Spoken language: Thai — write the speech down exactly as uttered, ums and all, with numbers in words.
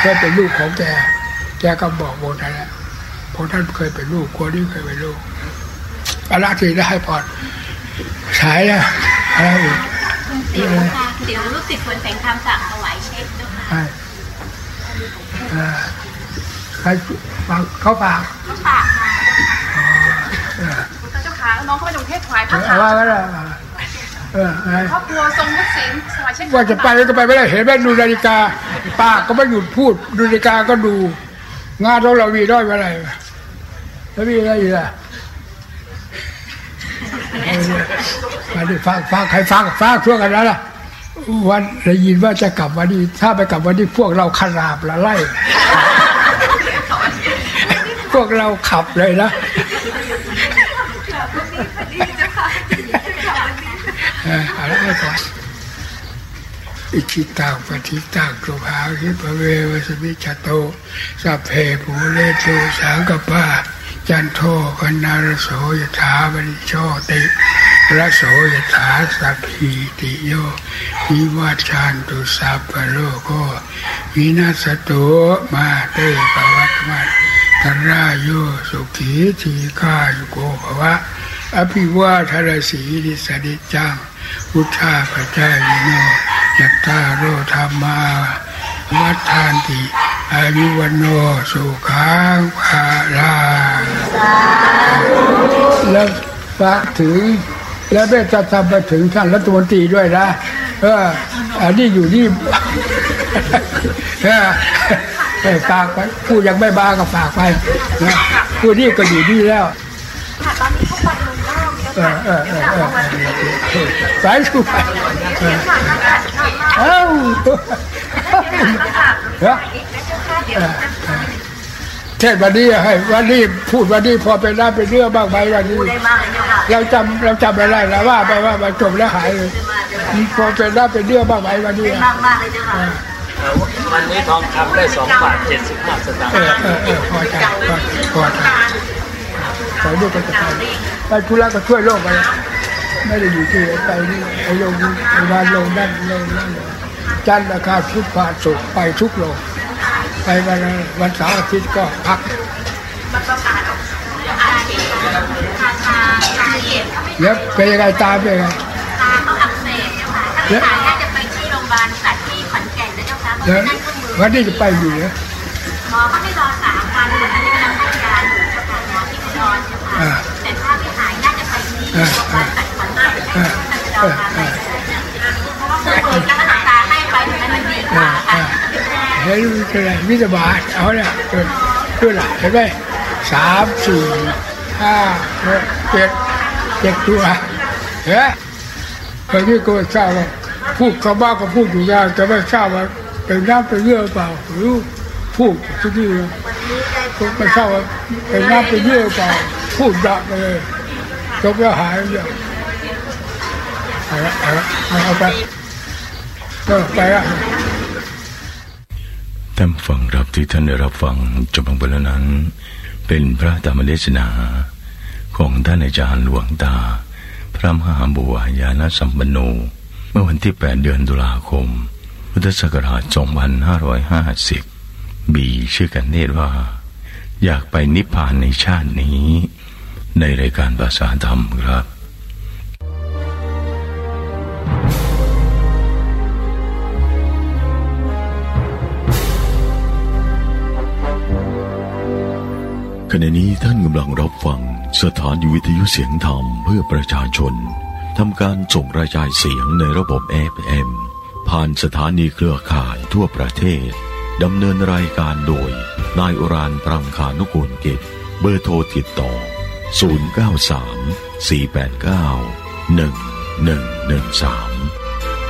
เคยเป็นลูกของแกแกก็บอกโบท่านแล้วพวกท่านเคยเป็นลูกคนนี้เคยเป็นลูกอะไรที่ได้ให้พอดฉายอะอะไรอีกเดี๋ยวเดี๋ยวลูกศิษย์ควรแต่งคำสั่งถวายเช็คเจ้าค่ะใช่ใครเขาฝากเขาฝากมาเจ้าค่ะน้องเขาไปดูเทศถวายพระค่ะอะไรอะไรเออครอบครัวทรงมุสิงถวายเช็คว่าจะไปก็ไปไม่ได้เห็นไหมดูนาฬิกาป้าก็ไม่หยุดพูดดูนาฬิกาก็ดูงานเราเรามีด้อยอะไรแล้วมีอะไรอีกล่ะมาดิฟังฟังใครฟังฟังช่วงกันแล้วล่ะวันได้ยินว่าจะกลับวันนี้ถ้าไปกลับวันนี้พวกเราขราบละไล่พวกเราขับเลยนะอะไรก่อนอิจิตังปฏิตังสุภาคิปเววสมิจโตสัพเพภูเรโตสังกปะจันโทปนารโสยถาบริโชติระโสยถาสัพพิติโยวิวัชชันตุสัพพโลกวินาศตุมาเตปวัตมันตรายุสุขีทีฆายุโกภวะอภิวาทนาสีนิสนิจังพุทธาปัจจายโนยัตตาโรธรรมาวัฏฐานติอายุวันโนสุขังภาลังแล้วฝากถึงแล้วได้จะทำไปถึงท่านรัฐมนตรีด้วยนะเอออันนี้อยู่นี่เออฝากไปผู้ยังไม่บ้าก็ฝากไปนะผู้นี้ก็อยู่นี่แล้วเออเออเออเออสายสุดเอ้าเทศวันนี้ให้วันนี้พูดวันนี้พอเป็นได้เป็นเรื่องบ้างไหมวันนี้เราจำเราจำอะไรแล้วว่าไปว่ามาจบแล้วหายเลยพอเป็นได้เป็นเรื่องบ้างไหมวันนี้มากมากเลยจ้ะวันนี้ทองคำได้สองบาทเจ็ดสิบห้าสตางค์เออเออเออพอใจพอใจไปด้วยกันจะไปไปธุระก็ช่วยโลกไปไม่ได้อยู่ที่ไปนี่ไอ้ลงไอ้บ้านลงนั่นลงนั่นจันทร์อังคารพุธพฤหัสศุกร์ไปทุกโลกไปวันวันเสาร์อาทิตย์ก็พักแล้วเป็นยังไงตาเป็นยังไงตาเขาอักเสบเจ้าค่ะถ้าไม่หายน่าจะไปที่โรงพยาบาลสัตว์ที่ขอนแก่นนะเจ้าค่ะวันนี้จะไปอยู่เหรอหมอเขาให้รอสามวันอันนี้กำลังให้ยาอยู่เจ้าค่ะหมอที่อุดรเจ้าค่ะแต่ถ้าไม่หายน่าจะไปที่โรงพยาบาลสัตว์ขอนแก่นท่านจะรอมาไปเพราะว่าเปิดการรักษาให้ไปถึงมันดีกว่าค่ะเห็นเป็นไรวิทยาบาลเอาเนี่ยเป็นเพื่ออะไรเห็นไหมสามสี่ห้าเจ็ดเจ็ดตัวเฮ้ยตอนนี้ก็ทราบว่าพูดคำบ้าก็พูดอยู่ยากแต่ไม่ทราบว่าเป็นน้ำเป็นเยื่อเปล่าหรือพูดที่นี่ไม่ทราบว่าเป็นน้ำเป็นเยื่อเปล่าพูดดักเลยจบแล้วหายอย่างเอาละเอาละเอาไปก็ไปละท่านฟังรับที่ท่านได้รับฟังจบลงไปแล้วนั้นเป็นพระธรรมเทศนาของท่านอาจารย์หลวงตาพระมหาบัวยานสัมปันโนเมื่อวันที่แปดเดือนตุลาคมพุทธศักราชสองพันห้าร้อยห้าสิบมีชื่อกันเนตว่าอยากไปนิพพานในชาตินี้ในรายการภาษาธรรมครับขณะนี้ท่านกำลังรับฟังสถานีวิทยุเสียงธรรมเพื่อประชาชนทำการส่งกระจายเสียงในระบบ เอฟ เอ็ม ผ่านสถานีเครือข่ายทั่วประเทศดำเนินรายการโดยนายอุรานปรังคานุกูลกิจเบอร์โทรติดต่อศูนย์ เก้า สาม สี่ แปด เก้า หนึ่ง หนึ่ง หนึ่ง สาม